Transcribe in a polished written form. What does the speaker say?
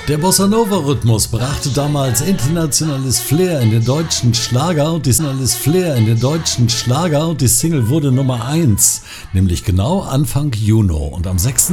Der Bossa-Nova-Rhythmus brachte damals internationales Flair in den deutschen Schlager und die Single wurde Nummer 1, nämlich genau Anfang Juni. Und am 6.